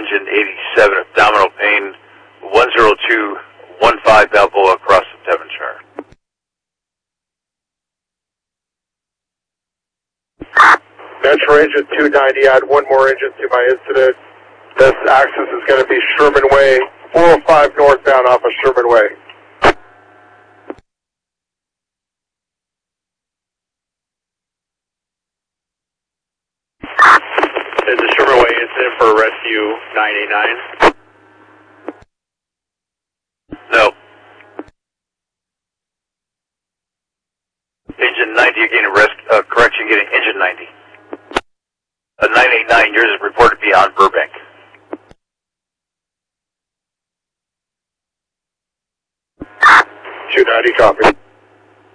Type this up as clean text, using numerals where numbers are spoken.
engine 87, abdominal pain, 10215 Balboa across the Devonshire. Metro engine 290, add one more engine to my incident. This axis is going to be Sherman Way, 405 northbound off of Sherman Way. Is the Sherman Way incident for rescue 989? No. Engine 90, you're getting correction, getting engine 90. 989, yours is reported beyond Burbank. 290, copy.